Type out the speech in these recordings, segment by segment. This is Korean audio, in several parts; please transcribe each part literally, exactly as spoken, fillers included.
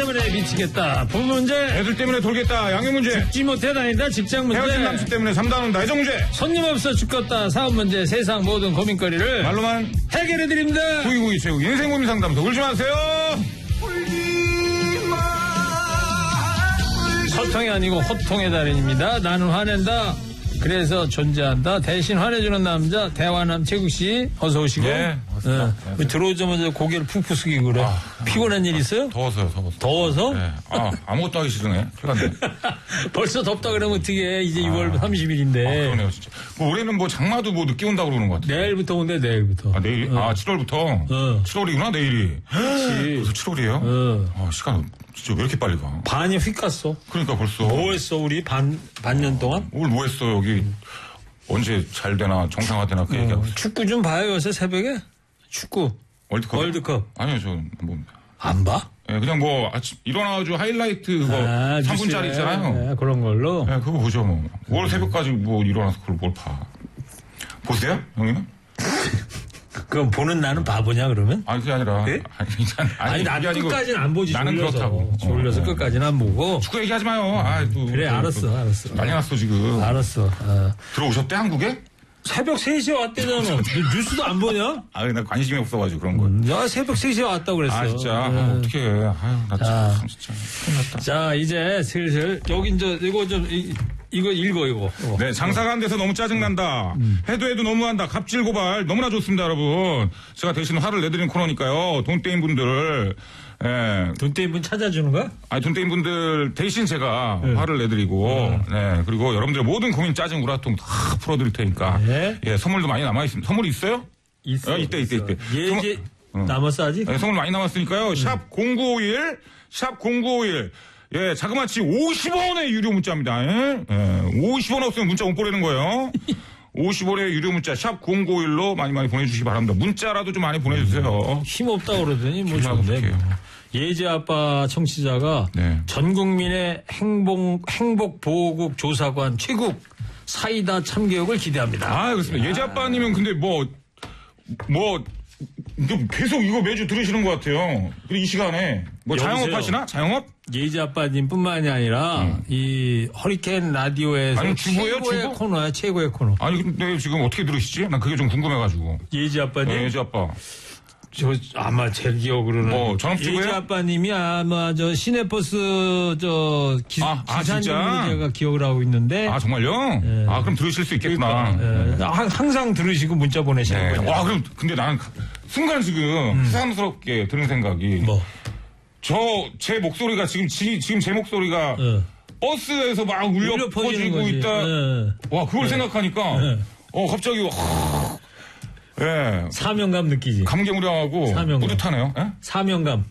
때문에 미치겠다. 부 문제. 애들 때문에 돌겠다. 양육 문제. 죽지 못해 다닌다. 직장 문제. 헤어진 남친 때문에 잠다는다. 애정 문제. 손님 없어 죽겠다. 사업 문제. 세상 모든 고민거리를 말로만 해결해드립니다. 구이구이 최고 인생 고민 상담소. 울지 마세요. 소통이 아니고 호통의 달인입니다. 나는 화낸다. 그래서 존재한다. 대신 화내주는 남자 대화남 최국씨 어서 오시고. 네, 네. 네. 들어오자마자 고개를 푹푹 숙이고 그래. 아, 피곤한 일 있어요? 더워서요. 더워서. 더워서? 네. 아, 아무것도 하기 싫으네. 큰일 났네. 벌써 덥다 그러면 어떻게 해. 이제 아, 유월 삼십일인데. 아, 그러네요 진짜. 뭐 올해는 뭐 장마도 뭐 늦게 온다고 그러는 것 같아요. 내일부터 온대 내일부터. 아 내일? 어. 아 칠월부터? 어. 칠월이구나 내일이. 그렇지. 벌써 칠월이에요? 어. 아 시간 진짜 왜 이렇게 빨리 가? 반이 휙 갔어. 그러니까 벌써. 뭐 했어 우리 반, 반년 동안? 오늘 뭐 했어 여기. 언제 잘 되나 정상화되나 그 어. 얘기하고 있어. 축구 좀 봐요 요새 새벽에? 축구. 월드컵? 월드컵. 아니요 저 뭐. 안 봐? 예, 그냥 뭐 아침 일어나가지고 하이라이트 그거 아, 삼 분짜리 뉴스에. 있잖아요. 네, 그런 걸로. 예, 그거 보죠 뭐. 월 새벽까지 뭐 일어나서 그걸 뭘 봐. 보세요 형님은? 그럼 보는 나는 바보냐 그러면? 아니 그게 아니라. 네? 아니, 아니, 아니 나는 아니고 끝까지는 안 보지. 나는 졸려서. 그렇다고. 졸려서 어, 끝까지는 안 보고. 축구 얘기하지 마요. 아, 또, 그래 또, 알았어 또 알았어. 난리 났어 지금. 알았어. 어. 들어오셨대 한국에? 새벽 세 시에 왔대잖아. 뉴스도 안 보냐? 아, 나 관심이 없어가지고 그런 거야. 야 새벽 세 시에 왔다고 그랬어. 아 진짜 네. 아, 어떻게 해. 아유 나 자. 참 진짜 큰일 났다. 자 이제 슬슬 여기 이제 이거 좀 이, 이거 읽어 이거. 이거. 네, 장사가 안 돼서 너무 짜증난다. 음. 해도 해도 너무한다. 갑질 고발 너무나 좋습니다, 여러분. 제가 대신 화를 내드리는 코너니까요. 돈 떼인 분들, 예. 돈 떼인 분 찾아주는 거야? 아니, 돈 떼인 분들 대신 제가 네. 화를 내드리고, 음. 네. 그리고 여러분들의 모든 고민, 짜증, 우라통 다 풀어드릴 테니까. 네. 예, 선물도 많이 남아있습니다. 선물 있어요? 있어. 어, 이때, 이때, 이때. 예제 응. 남았어 아직? 네, 선물 많이 남았으니까요. 음. 샵 공구오일, 샵 공구오일. 예, 자그마치 오십 원의 유료 문자입니다. 예? 예, 오십 원 없으면 문자 못 보내는 거예요. 오십 원의 유료 문자 샵 공구오일로 많이 많이 보내주시기 바랍니다. 문자라도 좀 많이 보내주세요. 힘 없다 그러더니 뭐 힘나고 좋네. 어떡해요. 예지 아빠 청취자가 네. 전 국민의 행복 행복 보호국 조사관 최국 사이다 참교육을 기대합니다. 아, 그렇습니다. 예지 아빠님은 근데 뭐, 뭐, 이거 계속 이거 매주 들으시는 것 같아요. 그리고 이 시간에. 뭐 여보세요? 자영업 하시나? 자영업? 예지 아빠님뿐만이 아니라 음. 이 허리케인 라디오에서 아니, 주부예요, 최고의 주부? 코너야 최고의 코너. 아니, 근데 지금 어떻게 들으시지? 난 그게 좀 궁금해가지고. 예지 아빠님 네, 예지 아빠. 저 아마 제 기억으로는 뭐, 전업주부예요? 예지 아빠님이 아마 저 시내버스 저 기, 아, 아, 진짜? 기사님으로 제가 기억을 하고 있는데. 아, 정말요? 네. 아, 그럼 들으실 수 있겠구나. 그러니까, 예. 하- 항상 들으시고 문자 보내시는 네. 거예요. 와, 그럼, 근데 나는 순간 지금 새삼스럽게 드는 생각이. 뭐? 저, 제 목소리가 지금, 지, 지금 제 목소리가 예. 버스에서 막 울려, 울려 퍼지는 퍼지고 거지. 있다. 예. 와, 그걸 생각하니까. 네. 어, 갑자기, 하, 예. 사명감 느끼지. 감개무량하고 사명감. 뿌듯하네요. 예? 사명감.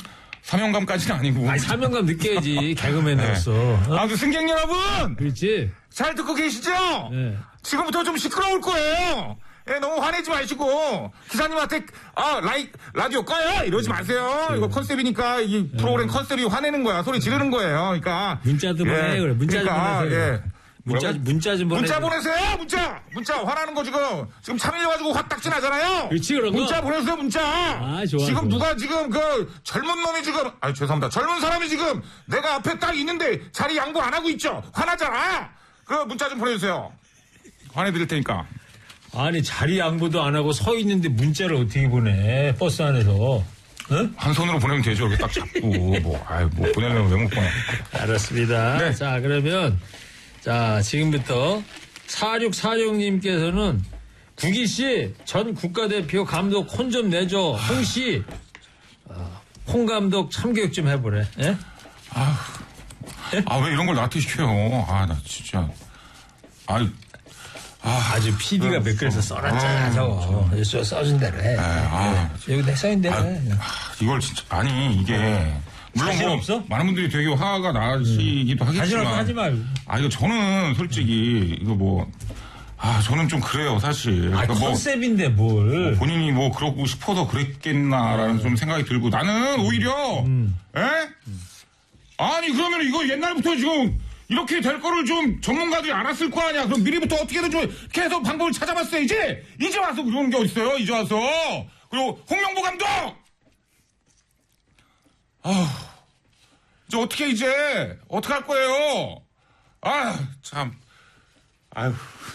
사명감까지는 아니고. 아니 사명감 느껴야지 개그맨으로서. 어? 아, 그 승객 여러분! 그렇지. 잘 듣고 계시죠? 예. 지금부터 좀 시끄러울 거예요. 예, 너무 화내지 마시고 기사님한테 아 라이 라디오 꺼요 이러지 마세요. 이거 컨셉이니까 이 프로그램 컨셉이 화내는 거야. 소리 지르는 거예요. 그러니까 문자 좀 보내 그래. 문자 그러니까, 좀 보내세요. 예. 문자 뭐라고? 문자 좀 보내. 문자 보내세요. 문자 문자 화나는 거 지금 지금 참일려가지고 화딱지 나잖아요. 그렇지, 그런 거. 문자 보내세요. 문자. 아, 좋아, 지금 좋아. 누가 지금 그 젊은 놈이 지금 아 죄송합니다. 젊은 사람이 지금 내가 앞에 딱 있는데 자리 양보 안 하고 있죠. 화나잖아. 그 문자 좀 보내주세요. 화내드릴 테니까. 아니 자리 양보도 안 하고 서 있는데 문자를 어떻게 보내 버스 안에서. 응? 한 손으로 보내면 되죠. 이렇게 딱 잡고 뭐 아유 뭐 보내려면 왜 못 보내. 알았습니다. 네. 자 그러면 자 지금부터 사육사육님께서는 국희씨 전 국가대표 감독 혼 좀 내줘. 홍씨 어, 홍 감독 참교육 좀 해보래. 예? 아 왜 이런 걸 나한테 시켜요. 아 나 진짜 아이 아, 아주 피디가 몇 글에서 써놨잖아, 저거. 써, 써준 대로 해. 아, 여기 내 써인 대로 해. 아, 이걸 진짜 아니 이게 물론 자신 뭐 없어? 많은 분들이 되게 화가 나시기도 하지 하겠지만 말고 하지 말고. 아 이거 저는 솔직히 이거 뭐 아 저는 좀 그래요 사실. 아, 그러니까 뭐 컨셉인데 뭘. 본인이 뭐 그러고 싶어서 그랬겠나라는 좀 생각이 들고 나는 오히려 에? 아니 그러면 이거 옛날부터 지금 이렇게 될 거를 좀 전문가들이 알았을 거 아니야. 그럼 미리부터 어떻게든 좀 계속 방법을 찾아봤어야지. 이제 와서 그러는 게 어딨어요. 이제 와서. 그리고 홍명보 감독. 아우 저 어떻게 이제 어떻게 할 거예요? 아 참. 아유.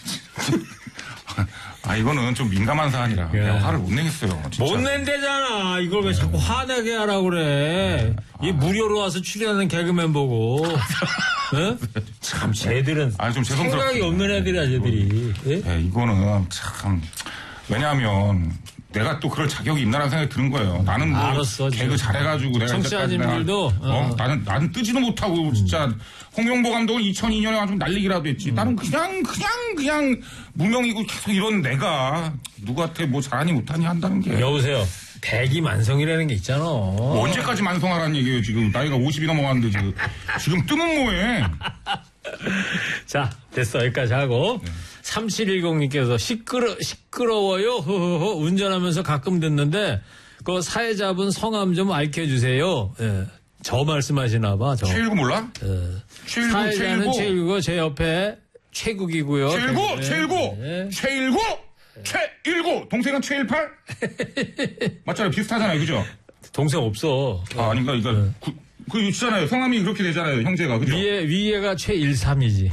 아 이거는 좀 민감한 사안이라 예. 내가 화를 못 내겠어요. 진짜. 못 낸대잖아. 이걸 왜 자꾸 화내게 하라고 그래. 이 아. 무료로 와서 출연하는 개그맨 보고. 어? 참 쟤들은 아니, 좀 죄송스럽- 생각이 없는 애들이야 쟤들이. 예? 예, 이거는 참 왜냐하면 내가 또 그럴 자격이 있나라는 생각이 드는 거예요. 나는 뭐 알았어, 개그 지금. 잘해가지고 내가 청취자님들도, 이제까지 내가, 어? 어. 나는 나는 뜨지도 못하고 진짜 홍명보 감독은 이천이 년에 아주 날리기라도 했지. 음. 나는 그냥 그냥 그냥 무명이고 계속 이런 내가 누구한테 뭐 잘하니 못하니 한다는 게 여보세요. 대기만성이라는 게 있잖아. 뭐 언제까지 만성하라는 얘기예요. 지금 나이가 오십이 넘어갔는데 지금 지금 뜨는 뭐해? 자, 됐어. 여기까지 하고. 네. 삼칠일공님께서 시끄러, 시끄러워요. 허허허. 운전하면서 가끔 듣는데, 그 사회자분 성함 좀 알려주세요. 예. 저 말씀하시나 봐, 저. 최일구 몰라? 예. 최일구 사회자는 최일구 최일구, 제 옆에 최국이고요. 최일구 예. 최일구 예. 최일구 최일구 동생은 최일팔 맞잖아요. 비슷하잖아요. 그죠? 동생 없어. 아, 아닌가, 이거, 네. 그, 그 있잖아요. 성함이 그렇게 되잖아요. 형제가. 그죠? 위에, 위에가 최일삼이지.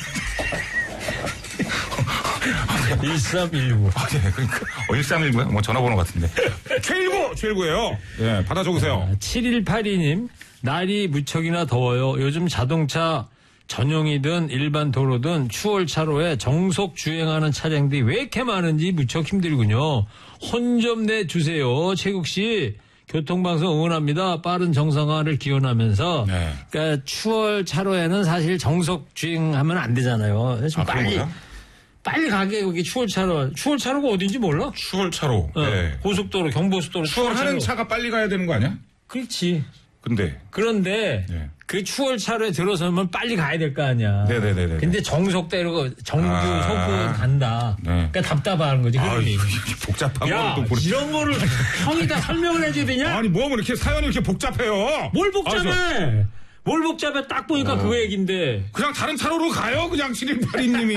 일삼일구. 아, 예, 그러니까. 어, 일삼일구야? 뭐 전화번호 같은데. 최일구! 최일구예요. 예, 받아 적으세요. 칠일팔이님, 날이 무척이나 더워요. 요즘 자동차 전용이든 일반 도로든 추월차로에 정속 주행하는 차량들이 왜 이렇게 많은지 무척 힘들군요. 혼 좀 내주세요. 최국씨. 교통방송 응원합니다. 빠른 정상화를 기원하면서. 네. 그러니까 추월차로에는 사실 정속 주행하면 안 되잖아요. 좀 아, 그런 빨리, 거야? 빨리 가게 여기 추월차로. 추월차로가 어딘지 몰라? 추월차로. 어, 예. 고속도로, 경부고속도로 추월하는 추월차로. 차가 빨리 가야 되는 거 아니야? 그렇지. 근데. 그런데 네. 그 추월차로에 들어서면 빨리 가야 될 거 아니야. 네네네네. 근데 정속대로 정규 아. 속도는 간다. 네. 그러니까 답답한 거지. 아, 흐름이. 복잡한 야, 거를 또 보내. 이런 거를 형이 다 설명을 해줘야 되냐? 아니, 뭐, 뭐 이렇게 사연이 이렇게 복잡해요? 뭘 복잡해? 아, 저- 뭘 복잡해? 딱 보니까 그거 얘긴데. 그냥 다른 차로로 가요. 그냥 칠일팔이님이.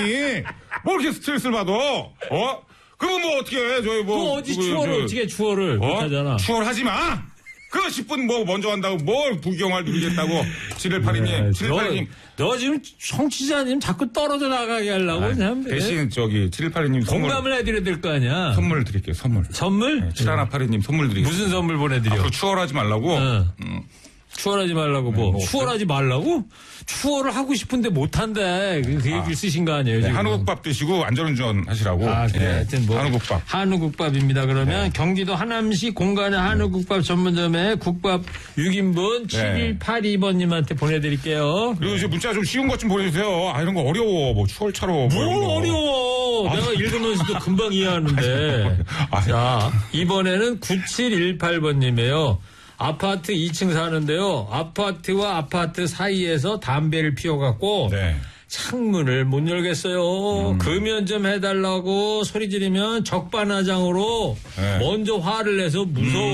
뭐 이렇게 스트레스를 받아? 어? 그거 뭐 어떻게 해? 저희 뭐. 그 어디 그거 추월을 저- 어떻게 해, 추월을 어? 못하잖아. 추월하지 마! 그거 십 분 뭐 먼저 한다고 뭘 부경을 누리겠다고. 칠일팔이님. 칠일팔이님. 너, 너 지금 청취자님 자꾸 떨어져 나가게 하려고 참. 대신 저기 칠일팔이님 선물, 공감을 해드려야 될 거 아니야. 선물 드릴게요. 선물. 선물? 칠하나팔이님 선물 드리겠습니다. 무슨 선물 보내드려? 앞으로 추월하지 말라고. 어. 음. 추월하지 말라고 뭐, 뭐 추월하지 말라고? 추월을 하고 싶은데 못한대. 그, 그 얘기를 쓰신 거 아니에요? 네, 지금. 한우국밥 드시고 안전운전 하시라고. 아, 그래. 예. 하여튼 뭐. 한우국밥. 한우국밥입니다. 그러면 네. 경기도 하남시 공간의 한우국밥 전문점에 국밥 육 인분 칠일팔이 번님한테 보내드릴게요. 그리고 이제 문자 좀 쉬운 것 좀 보내주세요. 아, 이런 거 어려워. 뭐 추월차로. 뭐 이런 뭘 거. 어려워. 내가 읽으면서도 금방 이해하는데. 아, 자, 이번에는 구칠일팔 번님이에요. 아파트 이 층 사는데요. 아파트와 아파트 사이에서 담배를 피워갖고 네. 창문을 못 열겠어요. 음. 금연 좀 해달라고 소리 지르면 적반하장으로 네. 먼저 화를 내서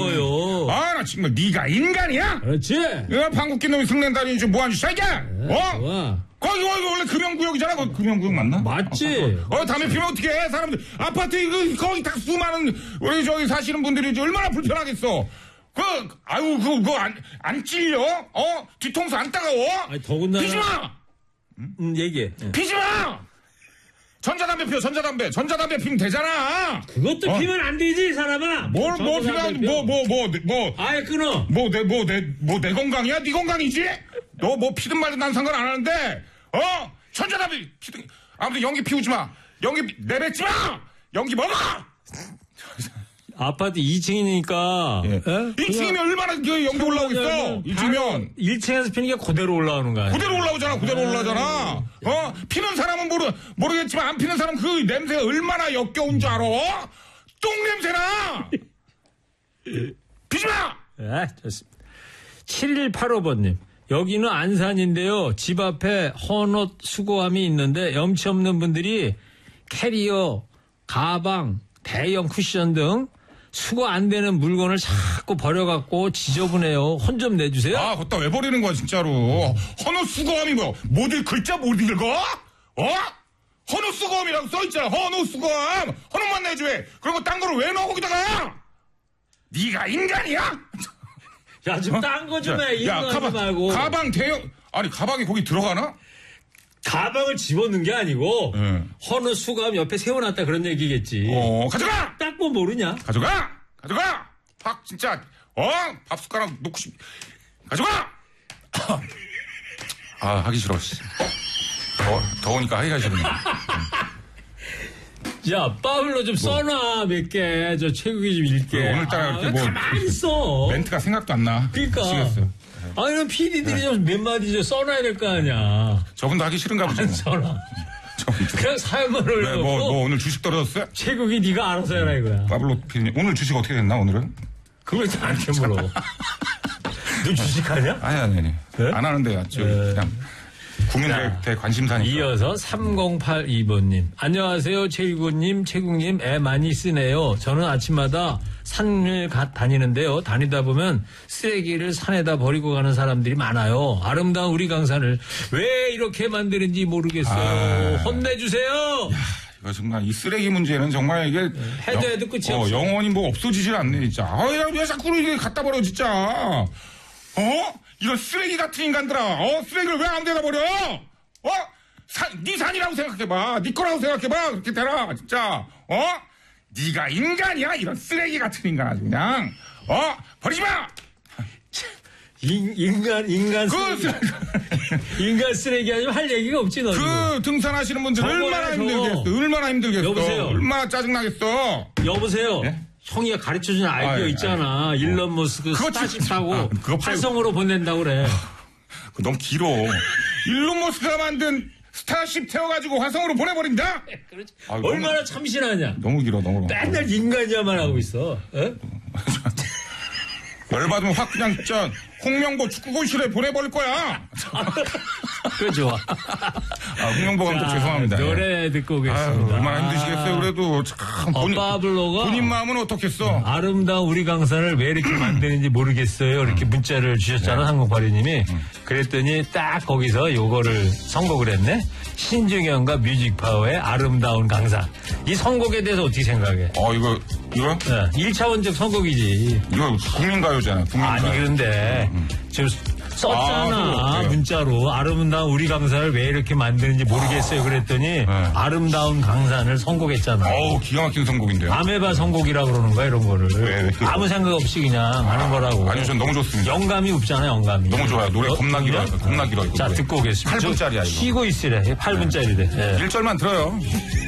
무서워요. 아, 나 정말 네가 인간이야? 그렇지? 야, 방귀낀 놈이 승nen다니 좀 뭐하는 새끼야? 어? 좋아. 거기, 거기 원래 금연구역이잖아. 거기 금연구역 맞나? 맞지? 어, 담배 피우면 어떻게 해? 사람들, 아파트, 그, 거기 다 수많은, 우리 저기 사시는 분들이 이제 얼마나 불편하겠어. 그, 아유, 그거, 그거 안, 안 찔려? 어? 뒤통수 안 따가워? 아니, 더군다나. 피지 마! 음, 얘기해. 피지 마! 전자담배 피워, 전자담배. 전자담배 피우면 되잖아. 그것도 어? 피면 안 되지, 이 사람아. 뭘, 뭐 피면, 뭐, 뭐, 뭐, 뭐. 아예 끊어. 뭐, 내, 뭐, 내, 뭐, 내 건강이야? 네 건강이지? 너 뭐 피든 말든 난 상관 안 하는데, 어? 전자담배 피든, 아무튼 연기 피우지 마. 연기 내뱉지 마! 연기 먹어! 아파트 이 층이니까. 예. 이 층이면 얼마나 그 연기 올라오고 있어? 이 층이면. 일 층에서 피는 게 그대로 올라오는 거야. 그대로 올라오잖아, 그대로 올라오잖아. 어? 피는 사람은 모르, 모르겠지만 안 피는 사람은 그 냄새가 얼마나 역겨운 줄 알아? 똥 냄새나! 피지 마! 네, 좋습니다. 칠일팔오 번님. 여기는 안산인데요. 집 앞에 헌옷 수거함이 있는데 염치 없는 분들이 캐리어, 가방, 대형 쿠션 등 수거 안 되는 물건을 자꾸 버려갖고 지저분해요. 혼 좀 내주세요. 아, 걷다 왜 버리는 거야, 진짜로. 헌옷 수거함이 뭐, 모두 글자 못 읽어? 어? 헌옷 수거함이라고 써있잖아. 헌옷 수거함. 헌옷만 내줘. 그리고 딴 거를 왜 넣어, 거기다가? 네가 인간이야? 야, 좀 딴 거 좀 해. 야, 이거 하지 가방, 말고. 가방 대여, 아니, 가방이 거기 들어가나? 가방을 집어넣은 게 아니고 네. 헌우 수감 옆에 세워놨다 그런 얘기겠지. 어, 가져가! 딱 보면 모르냐? 가져가! 가져가! 확, 진짜, 어? 밥 숟가락 놓고 싶, 가져가! 아, 하기 싫어, 씨. 더, 더우니까 하기가 싫네. 야, 빠블로 좀 써놔, 몇 개. 저 최국이 좀 읽게. 오늘따라 아, 이렇게 왜 뭐- 가만히 있어. 멘트가 생각도 안 나. 그러니까. 미치겠어. 아니, 그럼 피디들이 좀 몇 마디 좀 써놔야 될 거 아니야. 저분도 하기 싫은가 보지. 안 뭐. 써놔. 저분도. 그냥 사연만 왜, 올려놓고. 뭐, 뭐, 오늘 주식 떨어졌어요? 최국이 네가 알아서 해라 이거야. 파블로 피디님, 오늘 주식 어떻게 됐나, 오늘은? 그걸 나한테 물어. 너 주식하냐? 아니, 아니, 아니. 네? 안 하는데요. 저 네. 그냥 국민들의 대 관심사니까. 이어서 삼공팔이 번님. 안녕하세요. 최일구님, 최국님. 애 많이 쓰네요. 저는 아침마다 산을 가, 다니는데요. 다니다 보면 쓰레기를 산에다 버리고 가는 사람들이 많아요. 아름다운 우리 강산을 왜 이렇게 만드는지 모르겠어요. 아. 혼내주세요. 이거 정말 이 쓰레기 문제는 정말 이게 해도 해도 끝이 어, 없어. 영원히 뭐 없어지질 않네 진짜. 아야 왜 자꾸 이게 갖다 버려 진짜. 어? 이런 쓰레기 같은 인간들아. 어? 쓰레기를 왜 아무데나 버려? 어? 산, 네 산이라고 생각해봐. 네 거라고 생각해봐. 그렇게 되라 진짜. 어? 네가 인간이야 이런 쓰레기 같은 인간 아주 그냥. 어? 버리지 마. 인, 인간, 인간 그, 쓰레기. 인간 쓰레기 아니면 할 얘기가 없지, 너. 그 등산하시는 분들 저거야, 얼마나 저거. 힘들겠어. 얼마나 힘들겠어. 여보세요? 얼마나 짜증나겠어. 여보세요. 예? 형이가 가르쳐준 아이디어 아, 예, 있잖아. 일론 머스크 그거 스타쉽 진짜- 타고 아, 그거 팔고- 활성으로 보낸다고 그래. 그거 너무 길어. 일론 머스크가 만든 스타쉽 태워가지고 화성으로 보내버린다? 그렇지. 아유, 얼마나 참신하냐. 너무 길어, 너무 길어. 맨날 인간이야만 하고 있어. 어? 열받으면 확 그냥 진짜 홍명보 축구교실에 보내버릴 거야. 그거 좋아. 아, 홍명보 감독 자, 죄송합니다. 노래 듣고 아유, 오겠습니다. 얼마나 힘드시겠어요, 그래도. 참, 어, 본인, 파블로가 본인 마음은 어떻겠어? 아름다운 우리 강산을 왜 이렇게 만드는지 모르겠어요. 이렇게 문자를 주셨잖아, 항공파리님이. 그랬더니 딱 거기서 요거를 선곡을 했네. 신중현과 뮤직파워의 아름다운 강산. 이 선곡에 대해서 어떻게 생각해? 어, 이거, 이거? 네, 일 차원적 선곡이지. 이거 국민가요잖아, 국민가요. 아니 그런데 지금 썼잖아 아, 그래요? 문자로 아름다운 우리 강산을 왜 이렇게 만드는지 모르겠어요. 그랬더니 아름다운 강산을 선곡했잖아. 어우, 기가 막힌 선곡인데요. 아메바 선곡이라 그러는 거야 이런 거를. 왜, 왜 아무 생각 없이 그냥 하는 거라고. 아니, 전 너무 좋습니다. 영감이 없잖아 영감이. 너무 좋아요. 노래 어, 겁나 길어요. 그래? 겁나 길어, 이거. 자 노래. 듣고 오겠습니다. 팔 분짜리야, 이거. 쉬고 있으래. 팔 분짜리래. 예. 일 절만 들어요.